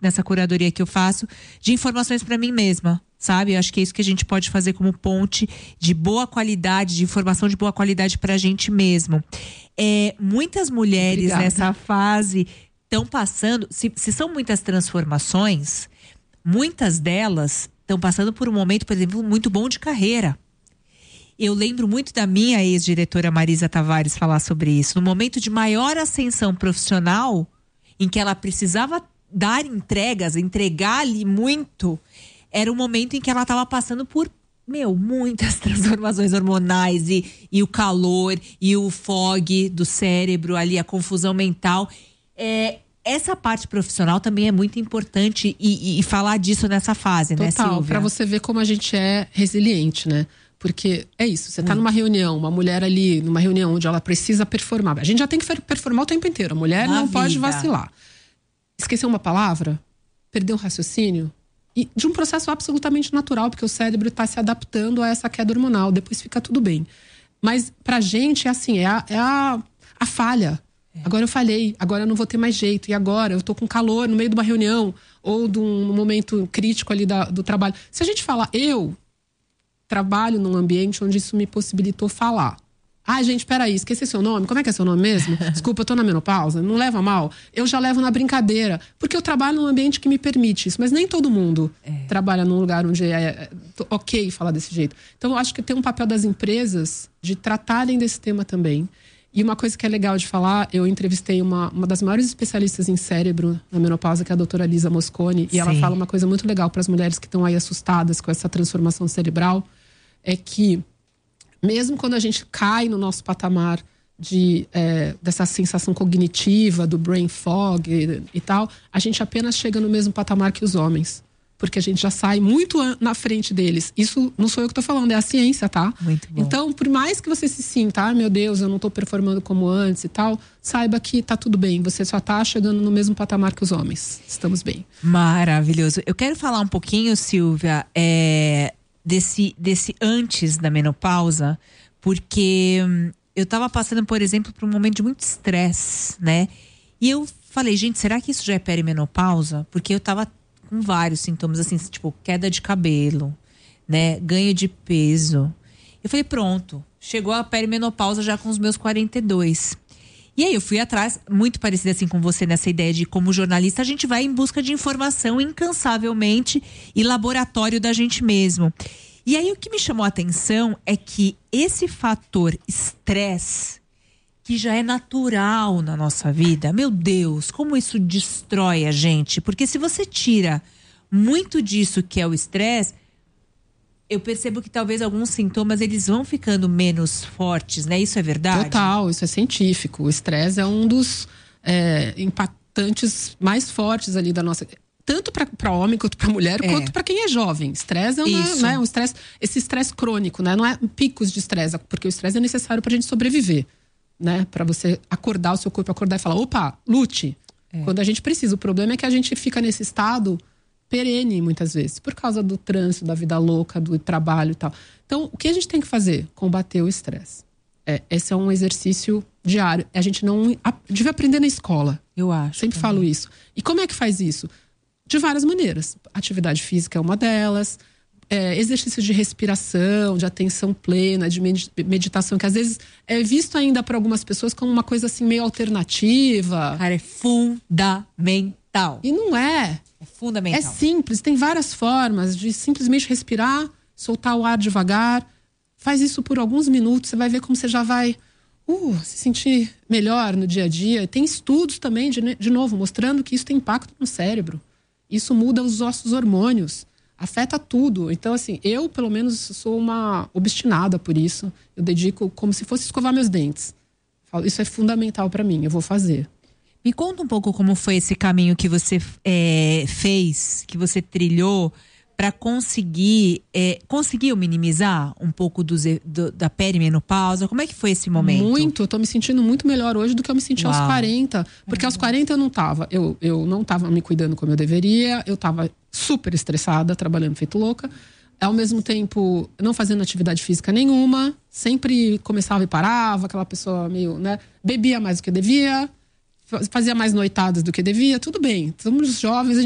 nessa curadoria que eu faço, de informações para mim mesma, sabe? Eu acho que é isso que a gente pode fazer como ponte de boa qualidade, de informação de boa qualidade pra gente mesmo. Muitas mulheres nessa fase estão passando, se são muitas transformações, muitas delas estão passando por um momento, por exemplo, muito bom de carreira. Eu lembro muito da minha ex-diretora Marisa Tavares falar sobre isso. No momento de maior ascensão profissional, em que ela precisava dar entregas, entregar ali muito, era o momento em que ela estava passando por, muitas transformações hormonais e o calor e o fog do cérebro ali, a confusão mental. Essa parte profissional também é muito importante e falar disso nessa fase, né, Silvia? Total, pra você ver como a gente é resiliente, né? Porque é isso, você tá numa reunião, uma mulher ali, numa reunião onde ela precisa performar. A gente já tem que performar o tempo inteiro, a mulher não pode vacilar. Esqueceu uma palavra, perdeu um raciocínio, e de um processo absolutamente natural, porque o cérebro está se adaptando a essa queda hormonal, depois fica tudo bem. Mas pra gente é assim, é a falha. Agora eu falhei, agora eu não vou ter mais jeito, e agora eu tô com calor no meio de uma reunião, ou de um momento crítico ali do trabalho. Se a gente falar, eu trabalho num ambiente onde isso me possibilitou falar. Gente, peraí, esqueci seu nome. Como é que é seu nome mesmo? Desculpa, eu tô na menopausa. Não leva mal. Eu já levo na brincadeira. Porque eu trabalho num ambiente que me permite isso. Mas nem todo mundo trabalha num lugar onde é ok falar desse jeito. Então, eu acho que tem um papel das empresas de tratarem desse tema também. E uma coisa que é legal de falar, eu entrevistei uma das maiores especialistas em cérebro na menopausa, que é a doutora Lisa Mosconi. E ela fala uma coisa muito legal para as mulheres que estão aí assustadas com essa transformação cerebral. É que mesmo quando a gente cai no nosso patamar dessa sensação cognitiva, do brain fog e tal, a gente apenas chega no mesmo patamar que os homens. Porque a gente já sai muito na frente deles. Isso não sou eu que tô falando, é a ciência, tá? Muito bom. Então, por mais que você se sinta, meu Deus, eu não tô performando como antes e tal, saiba que tá tudo bem. Você só tá chegando no mesmo patamar que os homens. Estamos bem. Maravilhoso. Eu quero falar um pouquinho, Silvia, desse antes da menopausa, porque eu tava passando, por exemplo, por um momento de muito estresse, né? E eu falei, gente, será que isso já é perimenopausa? Porque eu tava com vários sintomas, assim, tipo, queda de cabelo, né? Ganho de peso. Eu falei, pronto, chegou a perimenopausa já com os meus 42. E aí eu fui atrás, muito parecida assim com você nessa ideia de como jornalista, a gente vai em busca de informação incansavelmente e laboratório da gente mesmo. E aí o que me chamou a atenção é que esse fator estresse, que já é natural na nossa vida, meu Deus, como isso destrói a gente. Porque se você tira muito disso que é o estresse, eu percebo que talvez alguns sintomas eles vão ficando menos fortes, né? Isso é verdade? Total, isso é científico. O estresse é um dos impactantes mais fortes ali da nossa... Tanto para homem quanto para mulher, quanto para quem é jovem. Estresse é um estresse, esse estresse crônico, né? Não é picos de estresse, porque o estresse é necessário para a gente sobreviver, né? Para você acordar, o seu corpo acordar e falar, opa, lute. Quando a gente precisa. O problema é que a gente fica nesse estado perene, muitas vezes, por causa do trânsito, da vida louca, do trabalho e tal. Então, o que a gente tem que fazer? Combater o estresse. Esse é um exercício diário. A gente não devia aprender na escola. Eu acho. Sempre falo isso. E como é que faz isso? De várias maneiras. Atividade física é uma delas. Exercícios de respiração, de atenção plena, de meditação, que às vezes é visto ainda por algumas pessoas como uma coisa assim meio alternativa. Cara, é fundamental. E não é. É fundamental. É simples, tem várias formas de simplesmente respirar, soltar o ar devagar. Faz isso por alguns minutos, você vai ver como você já vai se sentir melhor no dia a dia. Tem estudos também, de novo, mostrando que isso tem impacto no cérebro. Isso muda os nossos hormônios, afeta tudo. Então, assim, eu, pelo menos, sou uma obstinada por isso. Eu dedico como se fosse escovar meus dentes. Isso é fundamental para mim, eu vou fazer. Me conta um pouco como foi esse caminho que você fez, que você trilhou para conseguiu minimizar um pouco da perimenopausa? Como é que foi esse momento? Muito, eu tô me sentindo muito melhor hoje do que eu me senti aos 40. Porque aos 40 eu não tava. Eu não tava me cuidando como eu deveria. Eu tava super estressada, trabalhando feito louca. Ao mesmo tempo, não fazendo atividade física nenhuma. Sempre começava e parava. Aquela pessoa meio, né? Bebia mais do que devia. Fazia mais noitadas do que devia. Tudo bem, somos jovens.